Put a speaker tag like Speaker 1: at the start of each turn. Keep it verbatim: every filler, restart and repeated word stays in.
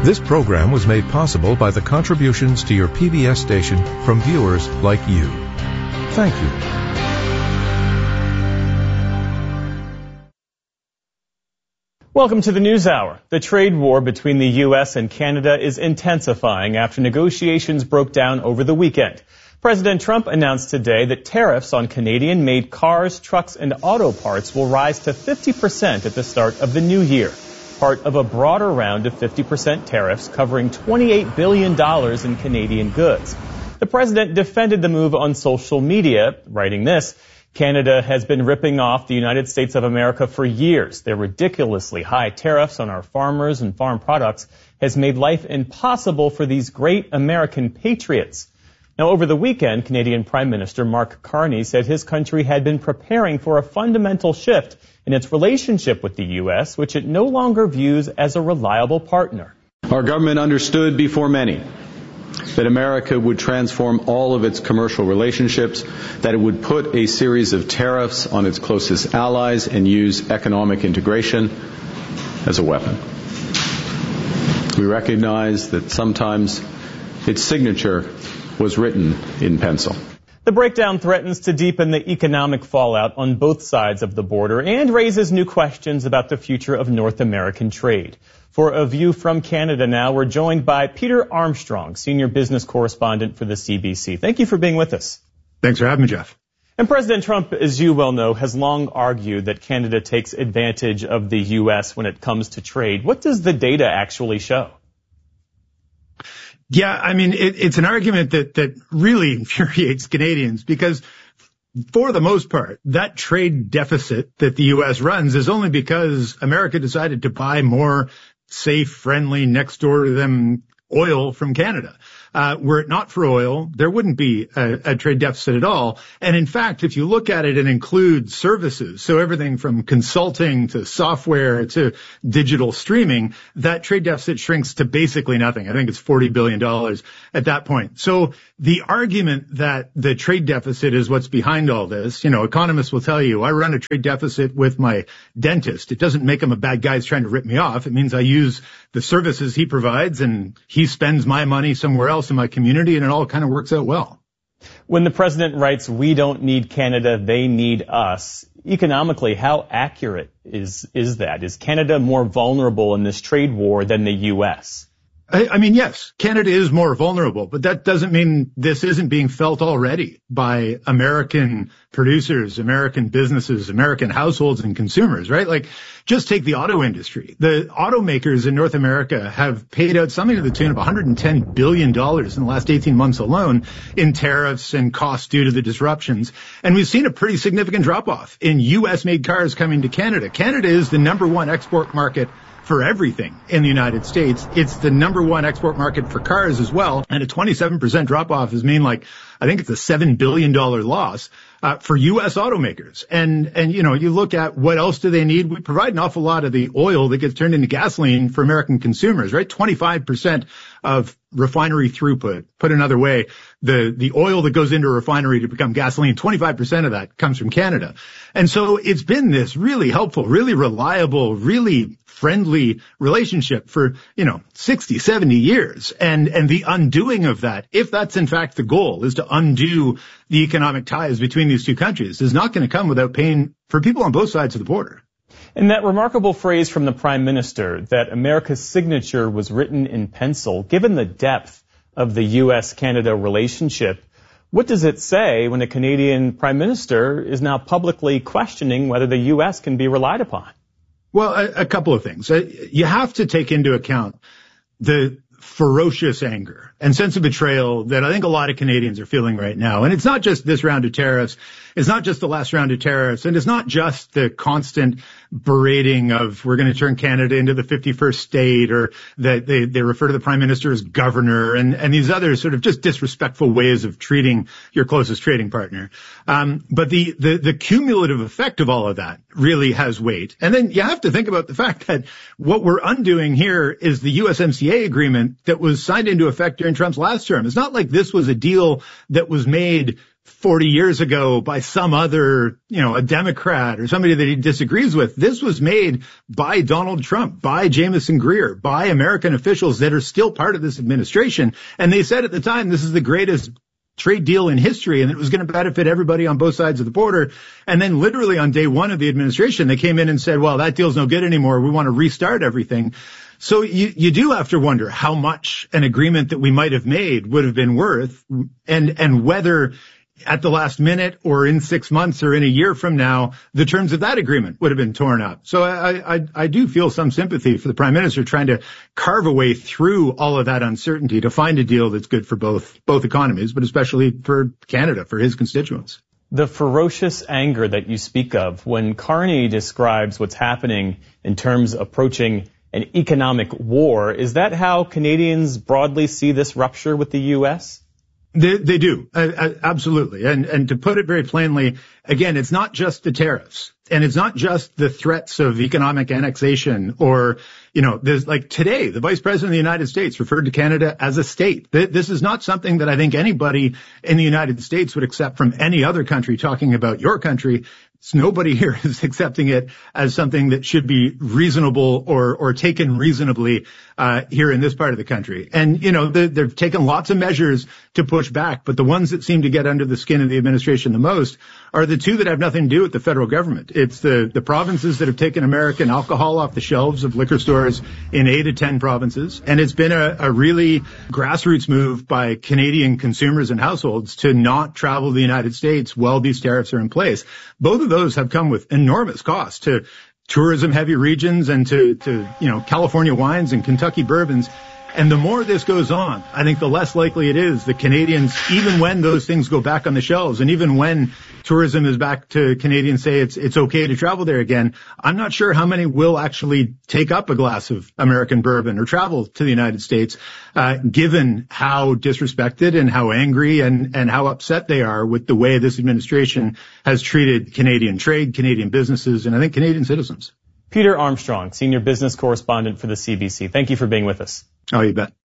Speaker 1: This program was made possible by the contributions to your P B S station from viewers like you. Thank you.
Speaker 2: Welcome to the News Hour. The trade war between the U S and Canada is intensifying after negotiations broke down over the weekend. President Trump announced today that tariffs on Canadian-made cars, trucks, and auto parts will rise to fifty percent at the start of the new year, part of a broader round of fifty percent tariffs covering twenty-eight billion dollars in Canadian goods. The president defended the move on social media, writing this: Canada has been ripping off the United States of America for years. Their ridiculously high tariffs on our farmers and farm products has made life impossible for these great American patriots. Now, over the weekend, Canadian Prime Minister Mark Carney said his country had been preparing for a fundamental shift in its relationship with the U S, which it no longer views as a reliable partner.
Speaker 3: Our government understood before many that America would transform all of its commercial relationships, that it would put a series of tariffs on its closest allies and use economic integration as a weapon. We recognize that sometimes its signature was written in pencil.
Speaker 2: The breakdown threatens to deepen the economic fallout on both sides of the border and raises new questions about the future of North American trade. For A View from Canada now, we're joined by Peter Armstrong, senior business correspondent for the C B C. Thank you for being with us.
Speaker 4: Thanks for having me, Jeff.
Speaker 2: And President Trump, as you well know, has long argued that Canada takes advantage of the U S when it comes to trade. What does the data actually show?
Speaker 4: Yeah, I mean, it, it's an argument that, that really infuriates Canadians because for the most part, that trade deficit that the U S runs is only because America decided to buy more safe, friendly, next door to them oil from Canada. Uh, were it not for oil, there wouldn't be a, a trade deficit at all. And in fact, if you look at it, it includes services. So everything from consulting to software to digital streaming, that trade deficit shrinks to basically nothing. I think it's forty billion dollars at that point. So the argument that the trade deficit is what's behind all this, you know, economists will tell you, I run a trade deficit with my dentist. It doesn't make him a bad guy who's trying to rip me off. It means I use the services he provides and he spends my money somewhere else in my community, and it all kind of works out well.
Speaker 2: When the president writes, we don't need Canada, they need us, economically, how accurate is, is that? Is Canada more vulnerable in this trade war than the U S?
Speaker 4: I, I mean, yes, Canada is more vulnerable, but that doesn't mean this isn't being felt already by American producers, American businesses, American households and consumers, right? Like, just take the auto industry. The automakers in North America have paid out something to the tune of one hundred ten billion dollars in the last eighteen months alone in tariffs and costs due to the disruptions. And we've seen a pretty significant drop-off in U S-made cars coming to Canada. Canada is the number one export market for everything in the United States. It's the number one export market for cars as well. And a twenty-seven percent drop-off is mean like, I think it's a seven billion dollars loss uh, for U S automakers. And, and, you know, you look at what else do they need? We provide an awful lot of the oil that gets turned into gasoline for American consumers, right? twenty-five percent of refinery throughput. Put another way, the, the oil that goes into a refinery to become gasoline, twenty-five percent of that comes from Canada. And so it's been this really helpful, really reliable, really friendly relationship for, you know, sixty, seventy years. And, and the undoing of that, if that's in fact the goal, is to undo the economic ties between these two countries, is not going to come without pain for people on both sides of the border.
Speaker 2: And that remarkable phrase from the Prime Minister that America's signature was written in pencil, given the depth of the U S Canada relationship, what does it say when a Canadian Prime Minister is now publicly questioning whether the U S can be relied upon?
Speaker 4: Well, a, a couple of things. You have to take into account the ferocious anger and sense of betrayal that I think a lot of Canadians are feeling right now. And it's not just this round of tariffs. It's not just the last round of tariffs. And it's not just the constant berating of we're going to turn Canada into the fifty-first state, or that they, they refer to the Prime Minister as governor, and, and these other sort of just disrespectful ways of treating your closest trading partner. Um, but the, the, the cumulative effect of all of that really has weight. And then you have to think about the fact that what we're undoing here is the U S M C A agreement that was signed into effect during Trump's last term. It's not like this was a deal that was made forty years ago by some other, you know, a Democrat or somebody that he disagrees with. This was made by Donald Trump, by Jameson Greer, by American officials that are still part of this administration. And they said at the time, this is the greatest trade deal in history, and it was going to benefit everybody on both sides of the border. And then literally on day one of the administration, they came in and said, well, that deal's no good anymore. We want to restart everything. So you, you do have to wonder how much an agreement that we might have made would have been worth, and, and whether at the last minute or in six months or in a year from now, the terms of that agreement would have been torn up. So I, I, I do feel some sympathy for the Prime Minister trying to carve a way through all of that uncertainty to find a deal that's good for both, both economies, but especially for Canada, for his constituents.
Speaker 2: The ferocious anger that you speak of, when Carney describes what's happening in terms of approaching an economic war, is that how Canadians broadly see this rupture with the U S?
Speaker 4: They, they do. Uh, uh, absolutely. And, and to put it very plainly, again, it's not just the tariffs, and it's not just the threats of economic annexation or, you know, there's like today, the Vice President of the United States referred to Canada as a state. This is not something that I think anybody in the United States would accept from any other country talking about your country. So nobody here is accepting it as something that should be reasonable or, or taken reasonably, uh, here in this part of the country. And, you know, they, they've taken lots of measures to push back, but the ones that seem to get under the skin of the administration the most are the two that have nothing to do with the federal government. It's the, the provinces that have taken American alcohol off the shelves of liquor stores in eight to ten provinces. And it's been a, a really grassroots move by Canadian consumers and households to not travel to the United States while these tariffs are in place. Both of those have come with enormous costs to tourism heavy regions and to, to, you know, California wines and Kentucky bourbons. And the more this goes on, I think the less likely it is that Canadians, even when those things go back on the shelves, and even when tourism is back to Canadians say it's it's okay to travel there again, I'm not sure how many will actually take up a glass of American bourbon or travel to the United States, uh, given how disrespected and how angry and, and how upset they are with the way this administration has treated Canadian trade, Canadian businesses, and I think Canadian citizens.
Speaker 2: Peter Armstrong, Senior Business Correspondent for the C B C. Thank you for being with us.
Speaker 4: Oh, you bet.